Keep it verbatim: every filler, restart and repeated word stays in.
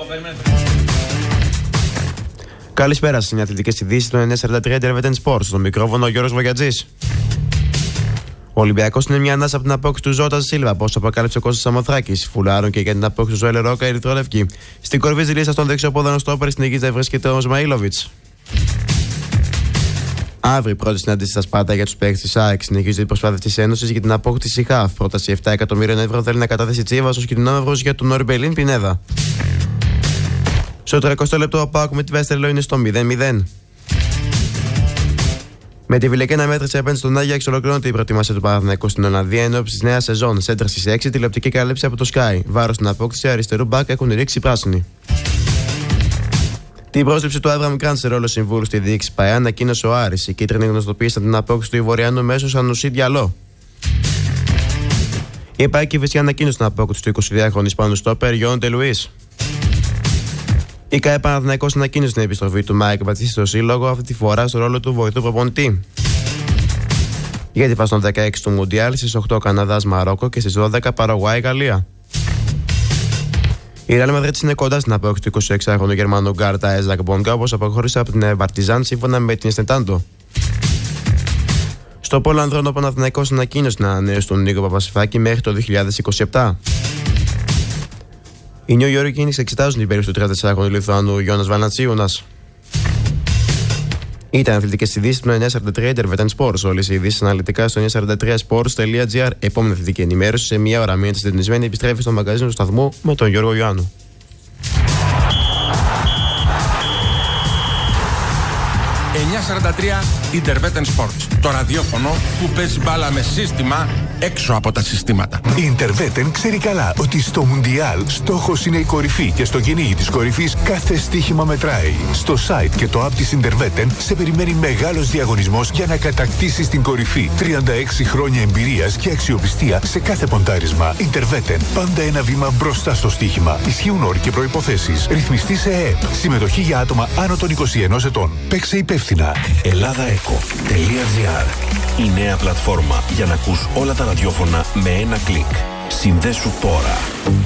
Καλησπέρα στις αθλητικές ειδήσεις των εννιά σαράντα τρία Intervetten Sports. Στο μικρόφωνο ο Γιώργος Βογιατζής. Ο Ολυμπιακός είναι μια ανάσα από την απόκτηση του Ζώτα Σίλβα, όπως αποκάλυψε ο Κώστας Σαμοθράκης. Φουλάρουν και για την απόκτηση του Ζωέλ Ρόκα Ερυθρόλευκη. Στην κορυφή της λίστας των δεξιοπόδων στόπερ συνεχίζει να βρίσκεται ο Σμαΐλοβιτς. Αύριο η πρώτη συνάντηση στα Σπάτα για τους παίκτες της ΑΕΚ. Συνεχίζει η προσπάθεια της Ένωσης για την απόκτηση ΧΑΦ. Πρόταση επτά εκατομμύριων ευρώ θέλει να καταθέσει Τσίβας ως κοινωνεύρος για τον Ορμπελίν Πινέδα. Στο τριακοστό λεπτό ο ΠΑΟΚ με τη Βέστερλο είναι στο μηδέν μηδέν. Με τη Βιλεκένα μέτρηση απέναντι στον Άγιαξ ολοκληρώνεται η προετοιμασία του Παναθηναϊκού στην Ολλανδία εν ώψη της νέας σεζόν. Σέντρα στις έξι, τηλεοπτική κάλυψη από το Sky. Βάρος στην απόκτηση αριστερού μπακ έχουν ρίξει πράσινοι. Την πρόσληψη του Άβραμ Γκραντ σε ρόλο συμβούλου στη διοίκηση ΠΑΕ ανακοίνωσε ο Άρης. Οι κίτρινοι γνωστοποίησαν την απόκτηση του Ιβοριανού μέσω Σανουσί Διαλό. Η ΠΑΕ και η Βεσιά ανακοίνωσε την απόκτηση του εικοσιδυάχρονου Ισπανού στόπερ Γιόντε Λουίς. Η ΚΑΕ Παναθηναϊκός ανακοίνωσε την επιστροφή του Μάικ Μπατσίστη στο σύλλογο, αυτή τη φορά στο ρόλο του βοηθού προπονητή. Για τη φάση των δεκαέξι του Μουντιάλ, στις οκτώ Καναδάς Μαρόκο και στις δώδεκα Παραγουάη Γαλλία. Η Ρεάλ Μαδρίτης είναι κοντά στην απόκτηση του εικοσιέξαχρονου Γερμανού γκάρτα Έζακ Μπόγκα, όπως αποχώρησε από την Παρτιζάν σύμφωνα με την Εστεντάντο. Στο Πόλο Ανδρών, ο Παναθηναϊκός ανακοίνωσε την ανανέωση του Νίκο Παπασιφάκη μέχρι το δύο χιλιάδες είκοσι επτά. Οι New York Knicks εξετάζουν την περίπτωση του τριαντατεσσάχρονου Λιθουανού Γιώνας Βαλαντσίουνας. Ήταν αθλητικές ειδήσεις του εννιά σαράντα τρία Intervetten Sports. Όλες οι ειδήσεις αναλυτικά στο εννιά σαράντα τρία sports τελεία gr. Επόμενη αθλητική ενημέρωση σε μία ώρα. Μείνετε συντονισμένοι, επιστρέφει στο μαγκαζίνο του σταθμού με τον Γιώργο Ιωάννου. εννιά σαράντα τρία Intervetten Sports. Το ραδιόφωνο που παίζει μπάλα με σύστημα έξω από τα συστήματα. Η Intervetten ξέρει καλά ότι στο Μουντιάλ στόχος είναι η κορυφή και στο κυνήγι της κορυφής κάθε στοίχημα μετράει. Στο site και το app της Intervetten σε περιμένει μεγάλος διαγωνισμός για να κατακτήσεις την κορυφή. τριάντα έξι χρόνια εμπειρίας και αξιοπιστία σε κάθε ποντάρισμα. Intervetten. Πάντα ένα βήμα μπροστά στο στοίχημα. Ισχύουν όροι και προϋποθέσεις. Ρυθμιστή σε ΕΕΠ. Συμμετοχή για άτομα άνω των είκοσι ενός ετών. Παίξε υπεύθυνα. ελλάδαεκο τελεία τζι άρ. Η νέα πλατφόρμα για να ακούς όλα τα ραδιόφωνα με ένα κλικ. Συνδέσου τώρα.